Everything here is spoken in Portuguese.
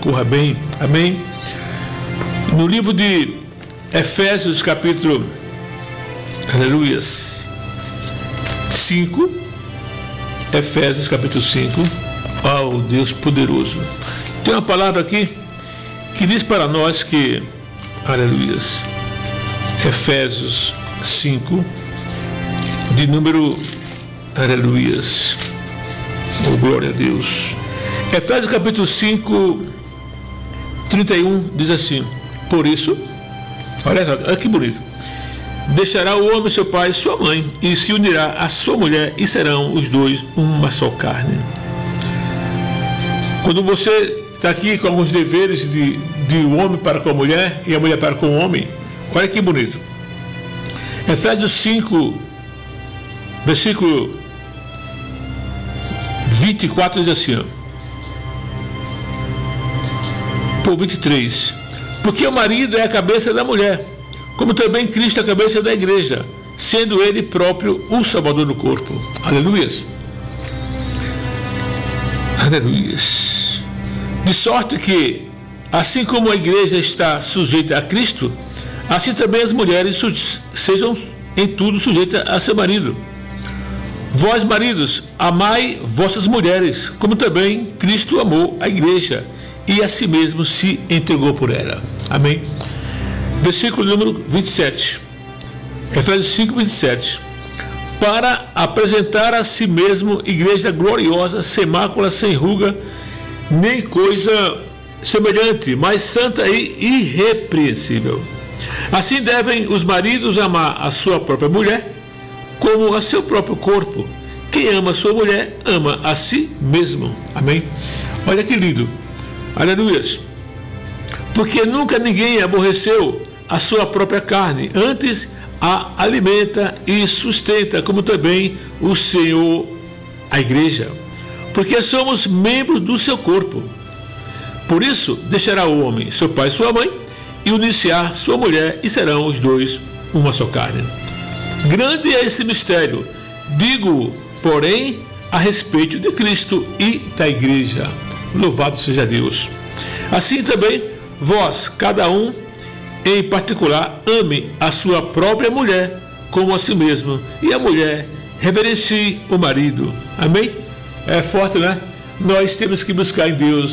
corra bem. Amém? No livro de Efésios, capítulo, aleluias, 5, Efésios, capítulo 5, ó Deus poderoso. Tem uma palavra aqui que diz para nós que, aleluias, Efésios 5, de número, aleluias, oh glória a Deus. Efésios capítulo 5, 31, diz assim: por isso, olha que bonito, deixará o homem seu pai e sua mãe, e se unirá à sua mulher, e serão os dois uma só carne. Quando você está aqui com alguns deveres de homem para com a mulher, e a mulher para com o homem, olha que bonito. Efésios 5, versículo 24 diz assim, por 23, porque o marido é a cabeça da mulher, como também Cristo é a cabeça da igreja, sendo ele próprio o salvador do corpo. Aleluias. Aleluias. De sorte que, assim como a igreja está sujeita a Cristo, assim também as mulheres sejam em tudo sujeitas a seu marido. Vós, maridos, amai vossas mulheres, como também Cristo amou a igreja e a si mesmo se entregou por ela. Amém? Versículo número 27. Efésios 5, 27. Para apresentar a si mesmo igreja gloriosa, sem mácula, sem ruga, nem coisa semelhante, mas santa e irrepreensível. Assim devem os maridos amar a sua própria mulher como a seu próprio corpo. Quem ama a sua mulher, ama a si mesmo. Amém? Olha que lindo. Aleluias. Porque nunca ninguém aborreceu a sua própria carne, antes a alimenta e sustenta, como também o Senhor a igreja, porque somos membros do seu corpo. Por isso deixará o homem seu pai e sua mãe, e unir-se-á sua mulher, e serão os dois uma só carne. Grande é esse mistério, digo, porém, a respeito de Cristo e da igreja. Louvado seja Deus. Assim também, vós, cada um em particular, ame a sua própria mulher como a si mesmo, e a mulher reverencie o marido. Amém? É forte, né? Nós temos que buscar em Deus